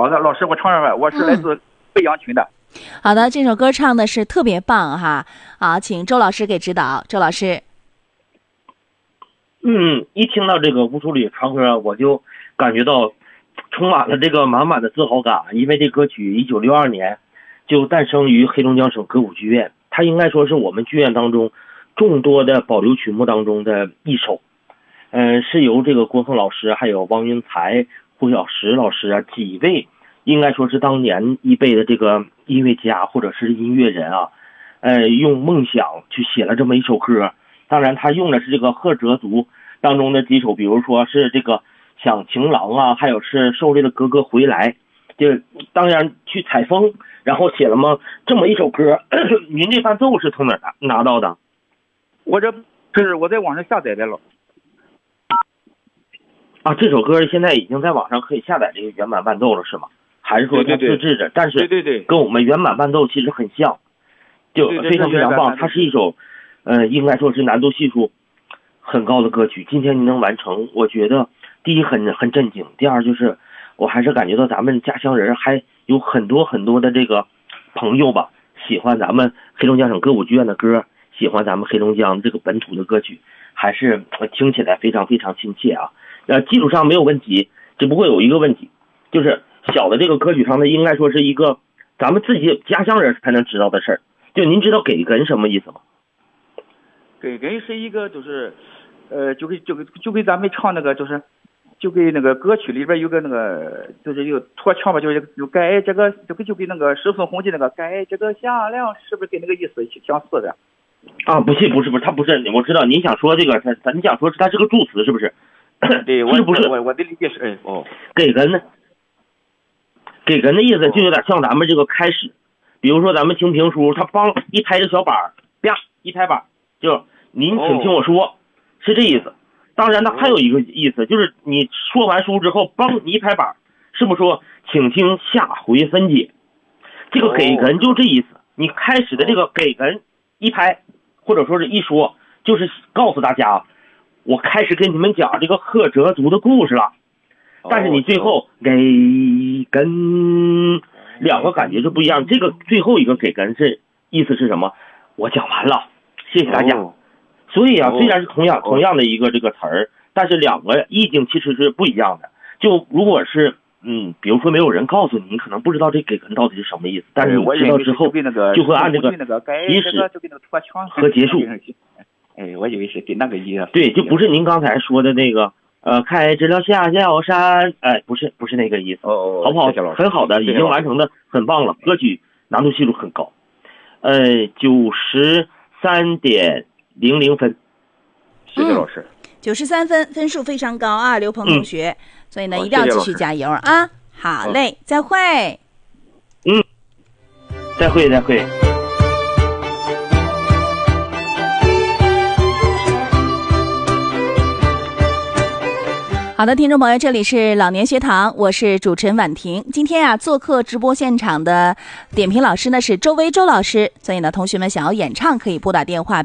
好的，老师，我唱唱吧，我是来自贵阳群的。 好的，这首歌唱的是特别棒哈，好，请周老师给指导。周老师， 一听到这个乌苏里长歌，我就感觉到充满了这个满满的自豪感，因为这歌曲1962年就诞生于黑龙江省歌舞剧院，它应该说是我们剧院当中众多的保留曲目当中的一首。是由这个郭凤老师还有王云才、胡小石老师啊几位应该说是当年一辈的这个音乐家或者是音乐人啊，用梦想去写了这么一首歌。当然他用的是这个赫哲族当中的几首，比如说是这个响情郎啊，还有是狩猎的哥哥回来，就当然去采风，然后写了么这么一首歌。您这伴奏是从哪儿拿到的？ 我在网上下载的了。 啊，这首歌现在已经在网上可以下载这个原版伴奏了，是吗？还是说它自制的？但是跟我们原版伴奏其实很像，就非常非常棒。它是一首，应该说是难度系数很高的歌曲。今天您能完成，我觉得第一很震惊，第二就是我还是感觉到咱们家乡人还有很多很多的这个朋友吧，喜欢咱们黑龙江省歌舞剧院的歌，喜欢咱们黑龙江这个本土的歌曲，还是听起来非常非常亲切啊。基础上没有问题，只不过有一个问题，就是小的这个歌曲上的应该说是一个咱们自己家乡人才能知道的事儿。就您知道给哏什么意思吗？ 给哏是一个就是就给咱们唱那个就给那个歌曲里边有个那个就是有拖腔吧，就是有该这个就给那个石松红的那个该这个夏亮，是不是跟那个意思相似的？ 啊，不是，他不是，我知道您想说这个，你想说它是个助词，是不是？ 对， 是不是？ 我的理解是， 给哏呢？给哏的意思就有点像咱们这个开始，比如说咱们听评书，他帮一拍这小板，啪一拍板，就您请听我说，是这意思。当然，它还有一个意思，就是你说完书之后，帮你一拍板，是不是说请听下回分解？这个给哏就这意思。你开始的这个给哏一拍，或者说是一说，就是告诉大家，我开始跟你们讲这个赫哲族的故事了。但是你最后给哏两个感觉是不一样。这个最后一个给哏是意思是什么？我讲完了，谢谢大家。所以啊，虽然是同样的一个这个词儿，但是两个意境其实是不一样的。就如果是比如说没有人告诉你，你可能不知道这给哏到底是什么意思，但是你知道之后就会按这个起始和结束。 我以为是给那个意思。 对，就不是您刚才说的那个开直了下小山，不是那个意思。好不好？很好的，已经完成的很棒了。歌曲难度系数很高，93.00分。 谢谢老师。 93分，分数非常高啊，刘鹏同学。所以呢，一定要继续加油啊！好嘞，再会。 再会。 好的，听众朋友，这里是老年学堂，我是主持人婉婷。今天啊，做客直播现场的点评老师呢是周薇周老师，所以呢，同学们想要演唱可以拨打电话